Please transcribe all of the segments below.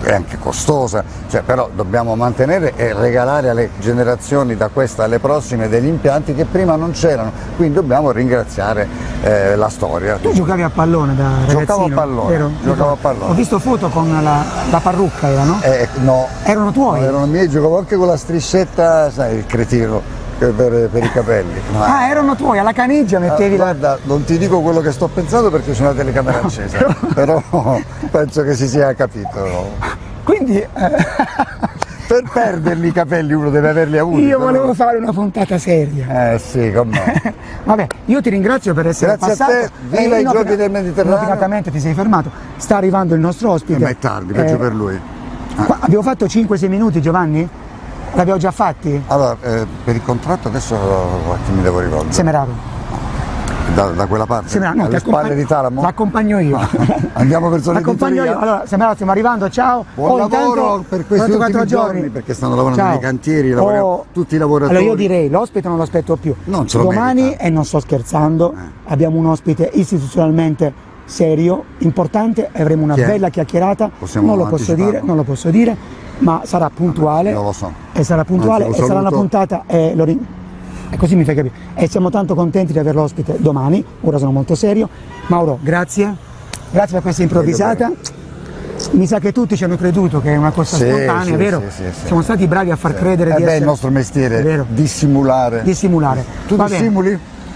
è anche costosa, cioè, però dobbiamo mantenere e regalare alle generazioni da questa alle prossime degli impianti che prima non c'erano, quindi dobbiamo ringraziare la storia. Tu giocavi a pallone da ragazzino? Giocavo a pallone, vero? giocavo a pallone. Ho visto foto con la parrucca, erano? No. Erano tuoi? No, erano miei, giocavo anche con la striscetta, sai, il cretino. Per i capelli. Ah, erano tuoi, alla caniggia mettevi guarda, non ti dico quello che sto pensando perché c'è una telecamera accesa, però penso che si sia capito. Quindi per perderli i capelli uno deve averli avuti. Io volevo fare una puntata seria. Sì, con me. Vabbè, io ti ringrazio per essere passato. Grazie a te, viva i giochi del Mediterraneo. Inopinatamente ti sei fermato, sta arrivando il nostro ospite. Ma è tardi, peggio per lui. Abbiamo fatto 5-6 minuti, Giovanni? L'abbiamo già fatti? Allora, per il contratto adesso a chi mi devo rivolgere? Semeraro. Da quella parte? Semeraro, no, alle spalle di Talamo? L'accompagno io. Andiamo verso l'accompagno io. Allora, Semeraro, stiamo arrivando, ciao. Buon lavoro per questi ultimi giorni, perché stanno lavorando nei cantieri, tutti i lavoratori. Allora io direi, l'ospite non lo aspetto più. Non ce lo Domani, merita. e non sto scherzando, abbiamo un ospite istituzionalmente serio, importante, e avremo una bella chiacchierata. Non lo posso dire, ma sarà puntuale. Non lo so. E sarà puntuale, e sarà una puntata, e così mi fai capire. E siamo tanto contenti di averlo ospite domani, ora sono molto serio. Mauro, grazie per questa improvvisata. Mi sa che tutti ci hanno creduto che è una cosa spontanea, vero? Sì. Siamo stati bravi a far credere di essere... il nostro mestiere, vero? dissimulare. Tu dissimuli?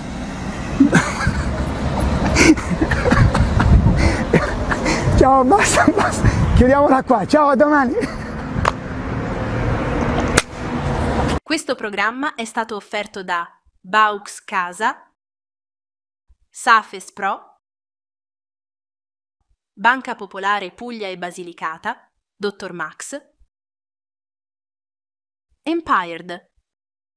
Ciao, basta. Chiudiamola qua. Ciao, a domani. Questo programma è stato offerto da Baux Casa, Safes Pro, Banca Popolare Puglia e Basilicata, Dr. Max, Empired.